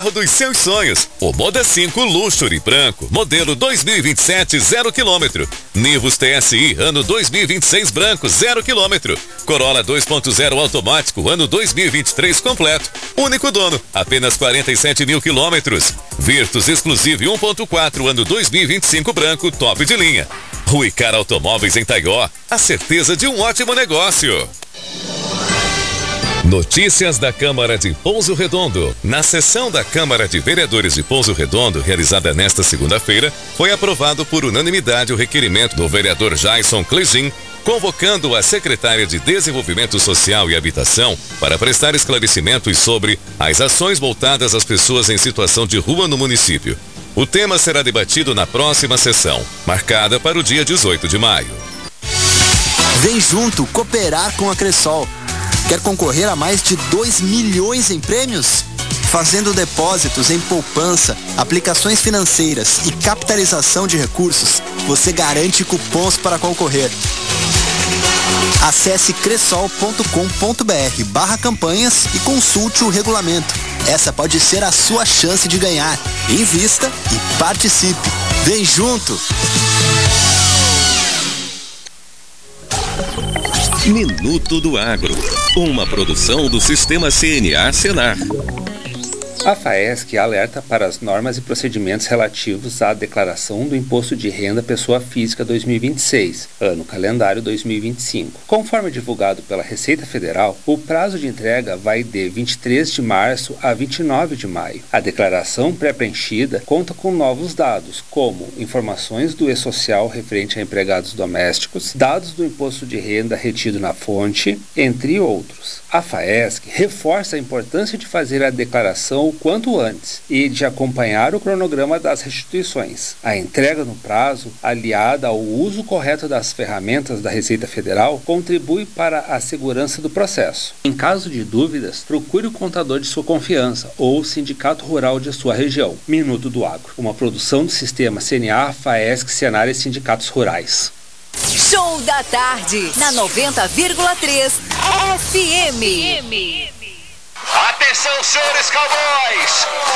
carro dos seus sonhos. O Moda 5 Luxury branco, modelo 2027 0 km. Nivus TSI ano 2026 branco 0 km. Corolla 2.0 automático ano 2023 completo. Único dono, apenas 47 mil quilômetros. Virtus Exclusive 1.4 ano 2025 branco, top de linha. Ruicar Automóveis em Taió, a certeza de um ótimo negócio. Notícias da Câmara de Pouso Redondo. Na sessão da Câmara de Vereadores de Pouso Redondo, realizada nesta segunda-feira, foi aprovado por unanimidade o requerimento do vereador Jason Clegin, convocando a secretária de Desenvolvimento Social e Habitação para prestar esclarecimentos sobre as ações voltadas às pessoas em situação de rua no município. O tema será debatido na próxima sessão, marcada para o dia 18 de maio. Vem junto cooperar com a Cressol. Quer concorrer a mais de 2 milhões em prêmios? Fazendo depósitos em poupança, aplicações financeiras e capitalização de recursos, você garante cupons para concorrer. Acesse cressol.com.br/campanhas e consulte o regulamento. Essa pode ser a sua chance de ganhar. Invista e participe. Vem junto! Minuto do Agro, uma produção do Sistema CNA Senar. A FAESC alerta para as normas e procedimentos relativos à declaração do Imposto de Renda Pessoa Física 2026, ano calendário 2025. Conforme divulgado pela Receita Federal, o prazo de entrega vai de 23 de março a 29 de maio. A declaração pré-preenchida conta com novos dados, como informações do E-Social referente a empregados domésticos, dados do Imposto de Renda retido na fonte, entre outros. A FAESC reforça a importância de fazer a declaração o quanto antes e de acompanhar o cronograma das restituições. A entrega no prazo, aliada ao uso correto das ferramentas da Receita Federal, contribui para a segurança do processo. Em caso de dúvidas, procure o contador de sua confiança ou o sindicato rural de sua região. Minuto do Agro, uma produção do Sistema CNA, FAESC, Senar e Sindicatos Rurais. Show da tarde, na 90,3 FM. Atenção, senhores cowboys!